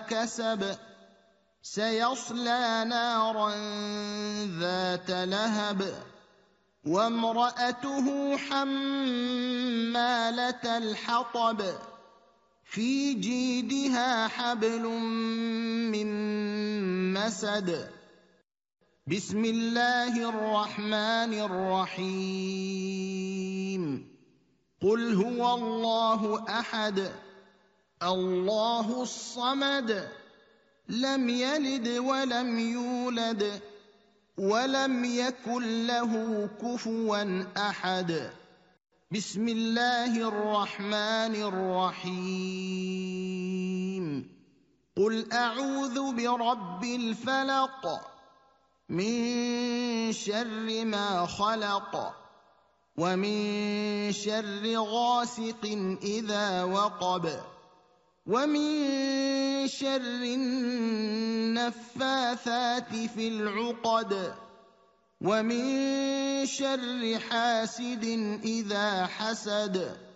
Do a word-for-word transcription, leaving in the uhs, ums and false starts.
كسب سيصلى نارا ذات لهب وامرأته حمالة الحطب في جيدها حبل من مسد بسم الله الرحمن الرحيم قل هو الله أحد الله الصمد لم يلد ولم يولد ولم يكن له كفوا أحد بسم الله الرحمن الرحيم قل أعوذ برب الفلق من شر ما خلق ومن شر غاسق إذا وقب ومن شر النفاثات في العقد ومن شر حاسد إذا حسد